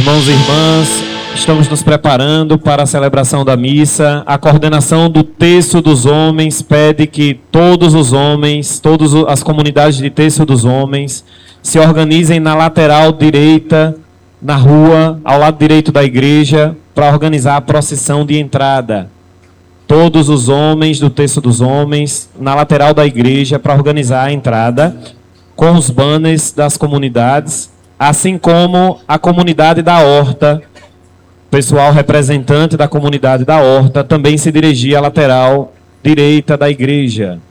Irmãos e irmãs, estamos nos preparando para a celebração da missa. A coordenação do Terço dos Homens pede que todos os homens, todas as comunidades de Terço dos Homens, se organizem na lateral direita, na rua, ao lado direito da igreja, para organizar a procissão de entrada. Todos os homens do Terço dos Homens, na lateral da igreja, para organizar a entrada, com os banners das comunidades, assim como a comunidade da Horta, pessoal representante da comunidade da Horta, também se dirigir à lateral direita da igreja.